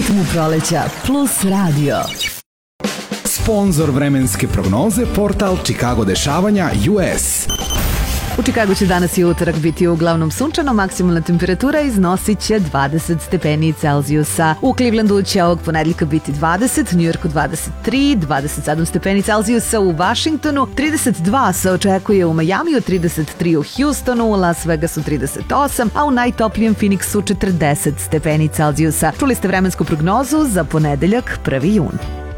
ritmu proleća Plus Radio. Sponzor vremenske prognoze portal Chicago dešavanja US. U Čikagu će danas i utorak biti uglavnom sunčano, maksimalna temperatura iznosit će 20 stepeni Celzijusa. U Clevelandu će ovog ponedeljka biti 20, New Yorku 23, 27 stepeni Celzijusa u Washingtonu, 32 se očekuje u Majamiju, 33 u Houstonu, u Las Vegasu 38, a u najtoplijem Phoenixu 40 stepeni Celzijusa. Čuli ste vremensku prognozu za ponedeljak 1. jun.